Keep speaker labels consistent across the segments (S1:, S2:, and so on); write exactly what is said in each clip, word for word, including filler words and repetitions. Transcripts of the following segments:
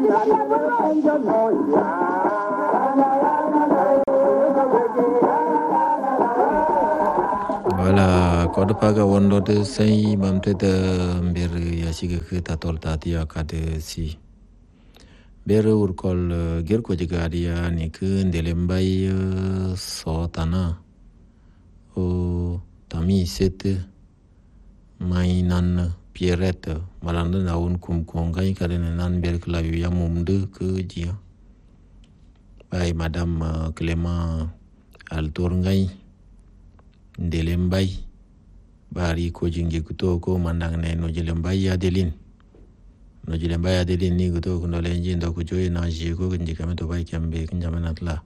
S1: Voilà, kod paga wondo de sai mamte de ber yashiga kita tolta dia kade si. Ber urkol ger ko jagaria ni ke ndelembai so tana. O tami set mainan pierrette malanda na un kum kongai kade nan ber klavi ya mumde ke dia. Bai madame Clément Altourngai Ndelembai bari ko jingi kuto ko mandang ne no jelembai Adeline no jelembai Adeline ni kuto ko no lenji ndo ko joy na ji ko nji kameto bai kambe kinjamanatla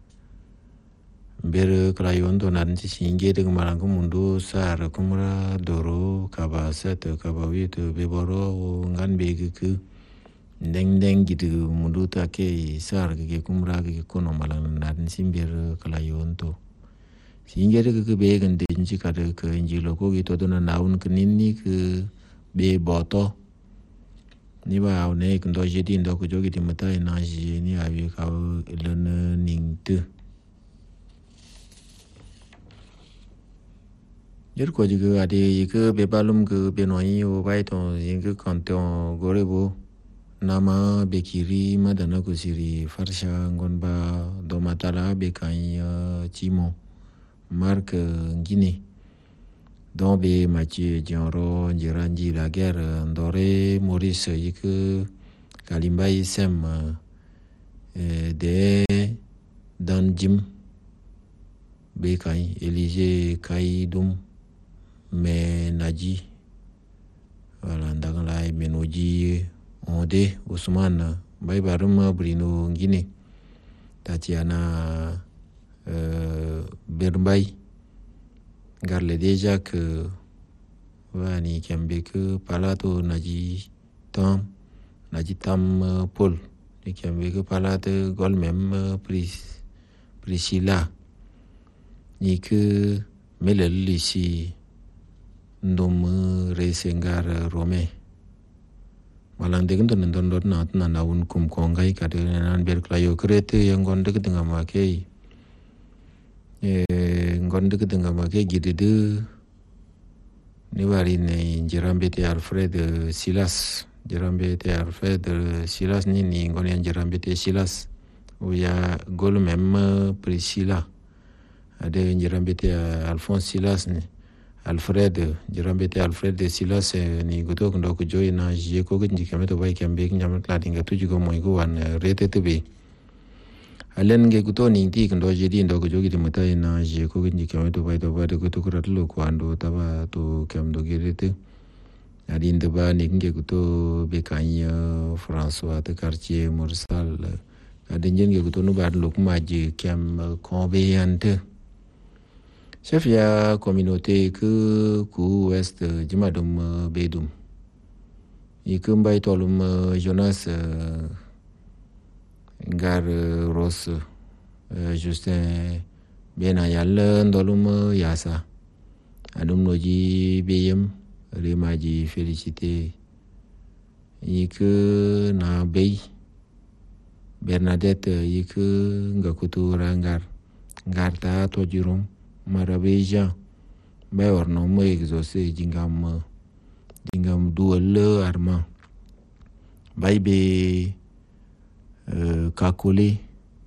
S1: ber krayon to nan ci singe de marango mundo sar kumra doro kaba set kaba wit be boro ngan be ku ndeng ndeng gitu mundo ta ke sar ke kumra ke kono malan nan simber krayon to Singere ke be gande nji kare ke nji loko gitu dona naun ke nini ke be boto ni ba ne ndo jedi ndo ko jogi di mata na ji ni avi ka len ning tu yer ko jiga ade ke be balum ke be no yi o bai to yin ke konto gorebo nama be kiri madana ko siri farsha ngon ba do matala be kan chimo Marc Guinée, dont be Mathieu Dianro, Jiranji la guerre, Ndore, Maurice Yike, Kalimba Sem, de Danjim, Bekai, Elige Kaidum, Menaji, voilà, Ndagalai, Menoji, Onde, Ousmane, Baibaruma, Brino Guinée, Tatiana. Euh, Bermbai garle déjà que wani kembe que palato naji tam naji tam Paul ni kembe que palato gol même pris Priscilla ni que melel lisi ndom resengar Rome malang de ndo ndo ndo na na na un kum kongai ka de nan ber klayo krete yang gonde ke dengan makai ngonde ke dengan makai gidede ni wari ne Jerambe te Alfred Silas Jerambe te Alfred Silas ni ni ngone Jerambe te Silas o ya gol même Priscilla ade Jerambe te Alphonse Silas ni Alfred Jerambe te Alfred Silas ni goto ndo ko joy na je ko ngi kameto bay kambe nyamat la dinga tuju ko moy ko wan rete tebe alen ge kuto ni ti ndo jedi ndo ko jogi de mata na je ko ngi kameto bay do ba de ko to ko ratlo ko ando taba to kam do gerete adi ndo ba ni ngi kuto be kanya François de quartier Morsal adi ngen ge kuto no ba lo ko maji kam ko be ante chef ya communauté que ku west jimadum bedum ikumbai tolum Jonas ngar ros Justin benayal ndolum yasa adum noji beyem remaji félicité iku na bey Bernadette iku ngakutu rangar ngarta tojirum marabeja bayor no mo exaucé jingam jingam duel arma baybe uh, kakole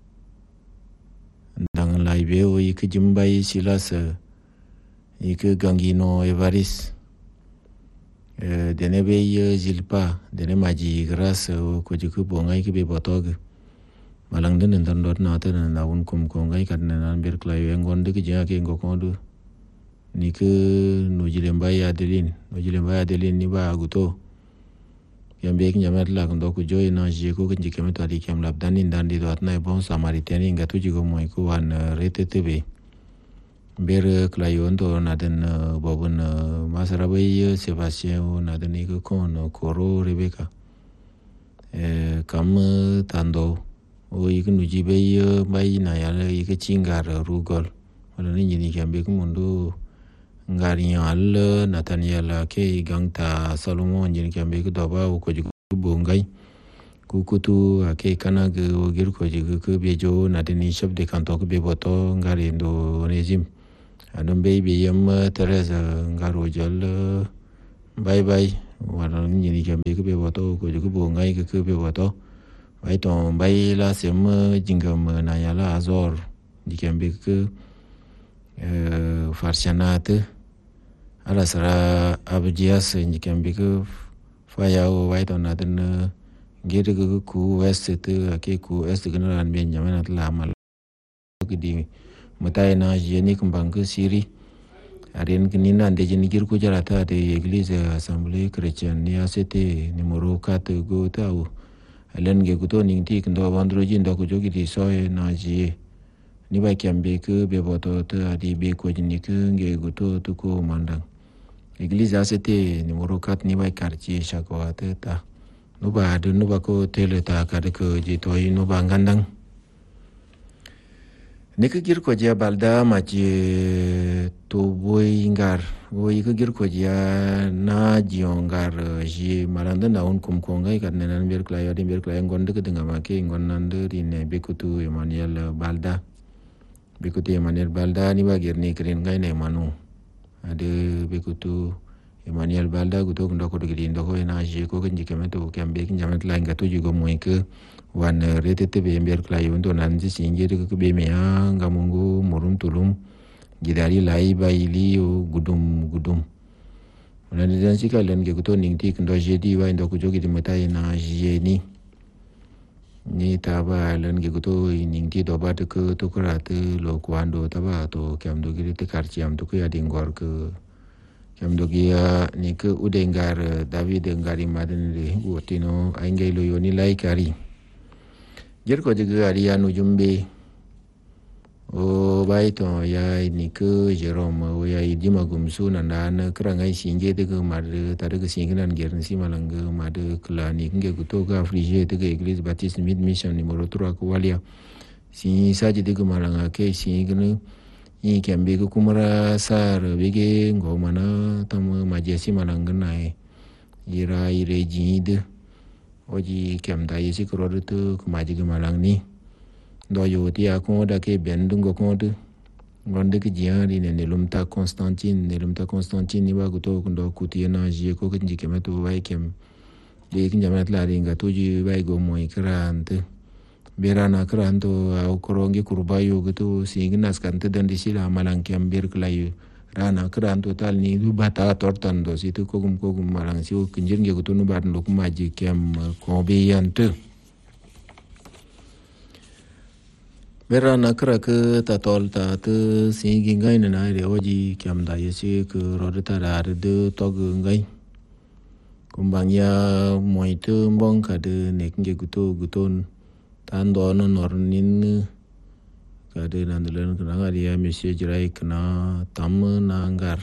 S1: ndang laibe o yike jimbay Silas yike gangino Evaris uh, denebe Zilpa dene maji grâce ko jiku bonga yike be botog malang den den dot na ta na un kum ko ngai kan nan ber klayo ngon de ke ja ke ngokondo ni ke no jilemba ya Adeline no jilemba ya Adeline ni ba guto yambe ke nyamat la ndo ko joy na je ko ke jikeme to di kem lab danin dan di dot na bon samaritain nga tu jigo moy ko wan rete tebe ber klayo ndo na den bobun masarabe Sebastien na den ko kon koro Rebecca e kam tando o yike nuji be bai na yala yike chingar rugol wala ni ni kambe ko mundo ngari al Nathaniel ke gangta Solomon ni kambe ko doba ko jigo bongai kukutu ake kana ge ogir ko ji ge be jo na de ni shop de kanto ke be boto ngari ndo rezim adon be be yam teresa ngaro jol bye bye wala ni ni ke be ke be boto ko ji ke bo ngai ke ke be boto bai ton bai la sem jingam na ya la azor di ke be ke farsanat ala sara abjias ni ke be ke faya o bai ton na den gere ke ku west te ake ku est ke na ben nyamana la mal ke di mutai na jeni kumbang ke siri aren ke nina ande jeni gir ku jarata de église assemblée chrétienne ni acete numero quatre go tau alen ge kuto ning ti ndo bandro jin do ko jogi di soe na ji ni ba kyambe ke be boto te adi be ko jini ke ge kuto to ko mandang église acete numero quatre ni ba quartier chakoate ta no ba de no ba ko tele ta ka de ko ji to yi no ba ngandang ne ke gir ko ja balda ma ji to boy ngar boy ke gir ko ja na ji ngar ji maranda na un kum ko ngai kan nan ber kla ya de ber kla ngon de ke nga ma ke ngon nan de ri ne be ko tu Emmanuel Balda be ko tu Emmanuel Balda ni ba gir ni kren ngai ne manu ade be ko tu Emmanuel Balda guto ndo ko digi ndo ko na je ko kan jike meto kan be kin jamet la ngato jugo moy ke wan rete te be ber kla yo ndo nan ji singe de ko be me ya ngamungu murum tulum gidari lai baili o gudum gudum wana ni dan sika len ge guto ning ti ndo je di wa ndo ko jogi di meta na je ni ni taba len ge guto ning ti do ba de ko to kra te lo kwando taba to kam do gi te karchiam to ko ya dingor ke Kam dogia ni ke udengar David ngari maden de wotino aingai lo yoni lai kari jer ko juga ari anu jumbe o baito ya ni ke Jerome o ya idi magum su nanda krangai singe de ke mar tare ke singinan gern si malanga mad klani nge guto ga frige de ke Église Baptiste Mid Mission numero trois ko walia si saji de ke malanga ke singene ni kambe ko kumara sar bege ngomana tam majesi manangna e ira ire jid oji kamda yesi krodu kumaji malang ni do yo ti akoda ke bendungo konde ngonde ke jiari ne nelumta Constantine nelumta Constantine ni ba guto kundo kutiena je ko kinji kemeto bai kem be kinjamat la ringa tuji bai go moy krante berana kranto au korongi kurbayo gitu singnas kan tedan di sila malang kiam ber klayu rana kranto tal ni du bata tortan do situ kogum kogum malang siu kinjir nge gitu nu bar ndok maji kiam kobe yante berana kra ke tatol ta te singi ngai na re oji kiam da yesi ke rodata rar de tog ngai kumbang ya moitu mbong ka de nek nge gitu guton tando no nornin kade nandalan kana dia message rai kana tam nangar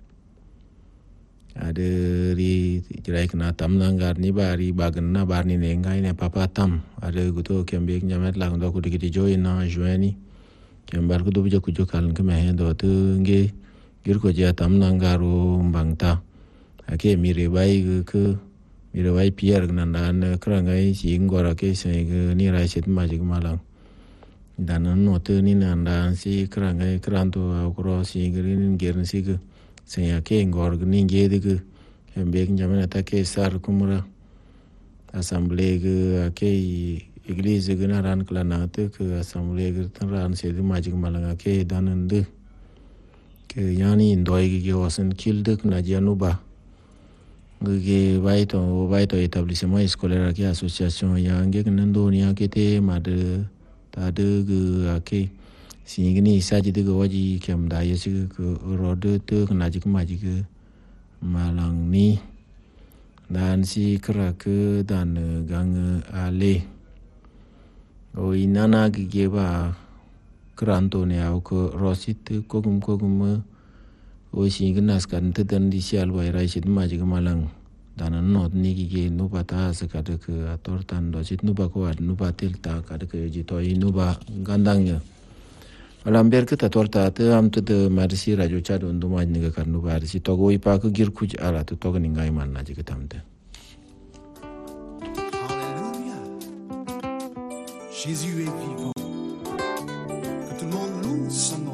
S1: ade ri jirai kana tam nangar ni bari bagna barni ne ngai ne papa tam ade guto kembe nyamet la ndo ko digi join na joini kembar ko do ku jokal ke me do tu nge gir ko ja tam nangaru bangta ake mire bai ke mire bai pier nan krangai si ngora ke se ni rai set majik malang dan no te ni nan dan si krangai kranto akro si grin gerin si ke se ya ke ngor ni ge de ke embe njamena ta ke sar kumra assemblée ke ake église ke na ran klana te ke assemblée ke tan ran se de majik malang ake dan de ke yani ndoi ge wasan kilde na januba ge baito baito établissement scolaire ki association ya nge nando ni akete made ta de ge ake singini saji de waji kem da yesi ko rode te na ji ma ji ge malang ni dan si kra ke dan gang ale o inana ge ba kranto ne au ko rosit ko gum ko gum o singinas kan te dan di sial wai rai sit ma ji malang dan not ni ge no bata sa ka de ke ator tan do sit no ba ko ad no ba tel ta ka de ke ji to i no ba gandang ya alamber ke ta torta te am te de marsi radio cha do ndo ma ni ga kan no ba si to go i pa ko gir kuj ala to to ni ngai man na ji ke tamte.
S2: Hallelujah. Jésus est vivant. Que tout le monde loue son